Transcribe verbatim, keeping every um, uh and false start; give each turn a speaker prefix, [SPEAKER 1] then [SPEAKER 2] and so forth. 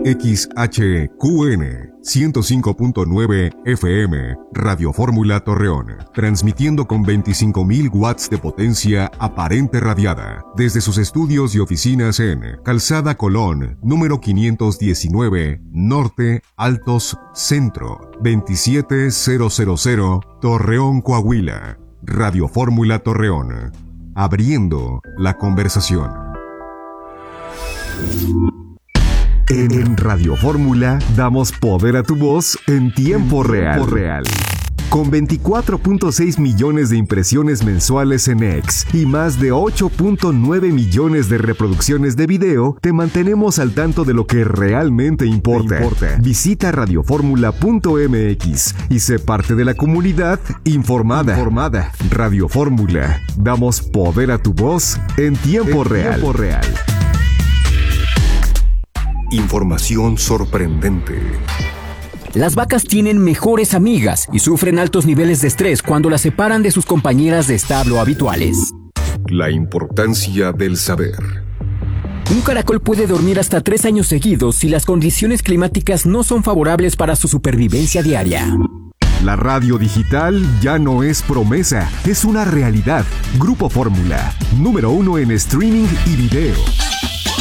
[SPEAKER 1] X H Q N ciento cinco punto nueve F M, Radio Fórmula Torreón, transmitiendo con veinticinco mil watts de potencia aparente radiada, desde sus estudios y oficinas en Calzada Colón, número quinientos diecinueve, Norte, Altos, Centro, veintisiete mil, Torreón, Coahuila. Radio Fórmula Torreón, abriendo la conversación. En Radio Fórmula damos poder a tu voz en tiempo real. real. Con veinticuatro punto seis millones de impresiones mensuales en X y más de ocho punto nueve millones de reproducciones de video, te mantenemos al tanto de lo que realmente importa. importa. Visita radio fórmula punto m x y sé parte de la comunidad informada. informada. Radio Fórmula, damos poder a tu voz en tiempo en real. Tiempo real. Información sorprendente.
[SPEAKER 2] Las vacas tienen mejores amigas y sufren altos niveles de estrés cuando las separan de sus compañeras de establo habituales.
[SPEAKER 1] La importancia del saber.
[SPEAKER 2] Un caracol puede dormir hasta tres años seguidos si las condiciones climáticas no son favorables para su supervivencia diaria.
[SPEAKER 1] La radio digital ya no es promesa, es una realidad. Grupo Fórmula, número uno en streaming y video.